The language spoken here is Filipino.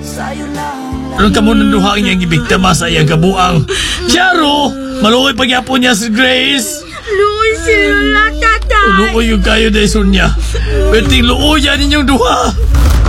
Ron ka muna duha ang iyang ibigtama sa iyang kabuang. Charo, maluoy pagyapon niya si Grace. Luoy sila, tatay. Luoy yung kayo dahil Sonia. Berting luoy yan ninyong duha.